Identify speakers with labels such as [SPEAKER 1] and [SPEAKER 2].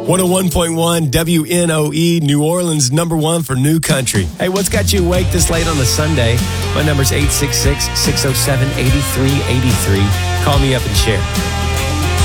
[SPEAKER 1] 101.1 WNOE, New Orleans, number one for new country. Hey, what's got you awake this late on a Sunday? My number's 866-607-8383. Call me up and share.